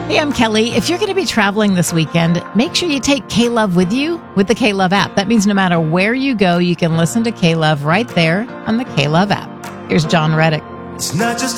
Hey, I'm Kelly. If you're going to be traveling this weekend, make sure you take K-Love with you with the K-Love app. That means no matter where you go, you can listen to K-Love right there on the K-Love app. Here's John Reddick. It's not just